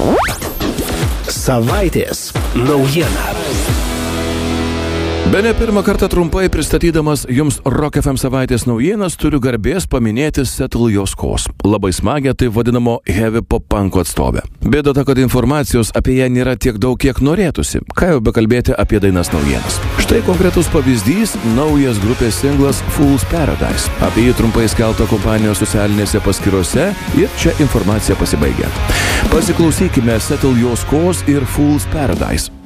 Savaitės naujiena. Bene pirmą kartą trumpai pristatydamas jums Rock FM savaitės naujienas turiu garbės paminėti Settle Your Scores. Labai smagią tai vadinamo heavy pop-punko atstovę. Bėda ta, kad informacijos apie ją nėra tiek daug, kiek norėtųsi. Ką jau bekalbėti apie dainas naujienas. Štai konkretus pavyzdys – naujas grupės singlas Fool's Paradise. Apie jį trumpai skelbta kompanijos socialinėse paskyrose ir čia informacija pasibaigia. Pasiklausykime Settle Your Scores ir Fool's Paradise.